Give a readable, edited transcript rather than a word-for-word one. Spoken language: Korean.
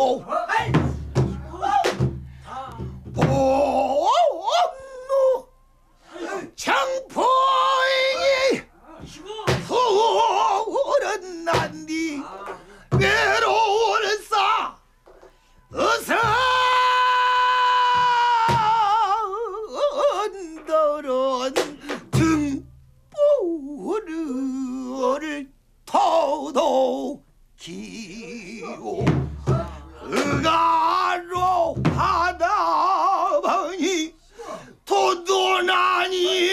장포잉이 푸른 난디 외로운 싸 어선들은 등불을 더더기